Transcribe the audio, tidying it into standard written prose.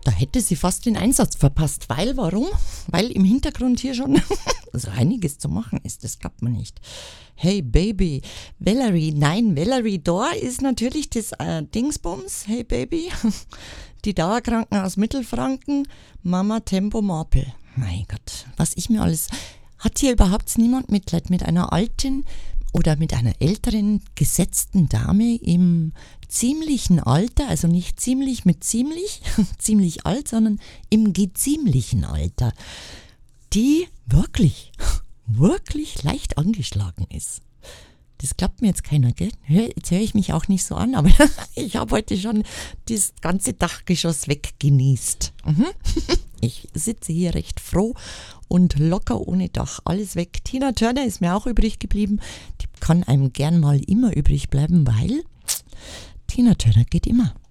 Da hätte sie fast den Einsatz verpasst. Warum? Weil im Hintergrund hier schon so einiges zu machen ist. Das glaubt man nicht. Hey Baby, Valerie. Nein, Valerie Dor ist natürlich das Dingsbums. Hey Baby. Die Dauerkranken aus Mittelfranken. Mama Tempo Marpel. Mein Gott, was ich mir alles... Hat hier überhaupt niemand Mitleid mit einer alten oder mit einer älteren gesetzten Dame im ziemlichen Alter, also nicht ziemlich mit ziemlich, ziemlich alt, sondern im geziemlichen Alter, die wirklich leicht angeschlagen ist. Das glaubt mir jetzt keiner, gell? Jetzt höre ich mich auch nicht so an, aber ich habe heute schon das ganze Dachgeschoss weggenießt. Ich sitze hier recht froh und locker ohne Dach, alles weg. Tina Turner ist mir auch übrig geblieben. Die kann einem gern mal immer übrig bleiben, weil Tina Turner geht immer.